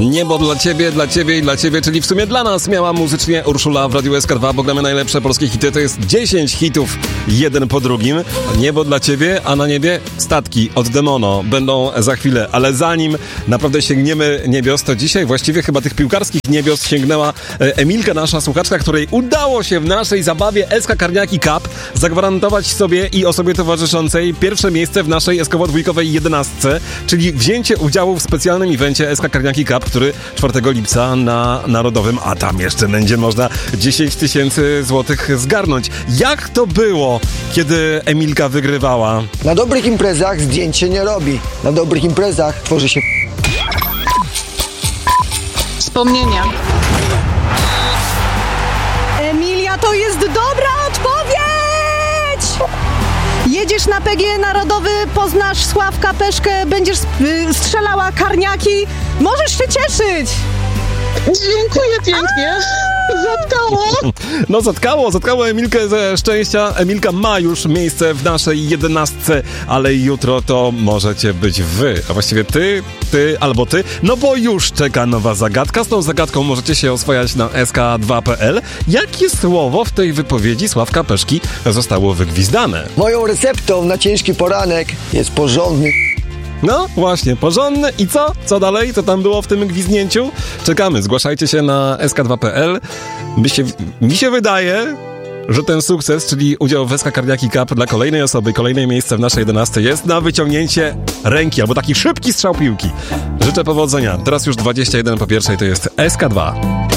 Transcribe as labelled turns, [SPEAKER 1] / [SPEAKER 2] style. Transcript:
[SPEAKER 1] Niebo dla ciebie i dla ciebie, czyli w sumie dla nas miała muzycznie Urszula w Radiu SK2, bo gramy najlepsze polskie hity. To jest 10 hitów, jeden po drugim. Niebo dla ciebie, a na niebie statki od Demono będą za chwilę. Ale zanim naprawdę sięgniemy niebios, to dzisiaj właściwie chyba tych piłkarskich niebios sięgnęła Emilka, nasza słuchaczka, której udało się w naszej zabawie SK Karniaki Cup zagwarantować sobie i osobie towarzyszącej pierwsze miejsce w naszej SK-dwójkowej 11, czyli wzięcie udziału w specjalnym evencie SK Karniaki Cup, który 4 lipca na Narodowym, a tam jeszcze będzie można 10 000 złotych zgarnąć. Jak to było, kiedy Emilka wygrywała?
[SPEAKER 2] Na dobrych imprezach zdjęć się nie robi. Na dobrych imprezach tworzy się
[SPEAKER 3] wspomnienia.
[SPEAKER 4] Emilia, to jest dobra odpowiedź! Jedziesz na PGE Narodowy, poznasz Sławka Peszkę, będziesz strzelała karniaki. Możesz się cieszyć!
[SPEAKER 3] Dziękuję pięknie. Zatkało.
[SPEAKER 1] No zatkało Emilkę ze szczęścia. Emilka ma już miejsce w naszej 11, ale jutro to możecie być wy, a właściwie ty albo ty, no bo już czeka nowa zagadka. Z tą zagadką możecie się oswajać na sk2.pl. Jakie słowo w tej wypowiedzi Sławka Peszki zostało wygwizdane?
[SPEAKER 2] Moją receptą na ciężki poranek jest porządny.
[SPEAKER 1] No właśnie, porządny. I co? Co dalej? Co tam było w tym gwizdnięciu? Czekamy, zgłaszajcie się na sk2.pl. Mi się wydaje, że ten sukces, czyli udział w SK Karniaki Cup dla kolejnej osoby, kolejne miejsce w naszej 11 jest na wyciągnięcie ręki, albo taki szybki strzał piłki. Życzę powodzenia. Teraz już 21 po pierwszej, to jest SK2.